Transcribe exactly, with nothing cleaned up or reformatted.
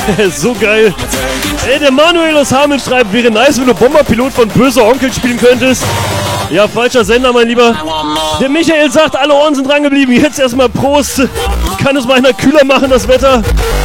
So geil. Ey, der Manuel aus Hameln schreibt, wäre nice, wenn du Bomberpilot von Böser Onkel spielen könntest. Ja, falscher Sender, mein Lieber. Der Michael sagt, alle Ohren sind dran geblieben. Jetzt erstmal Prost. Kann es mal einer kühler machen, das Wetter.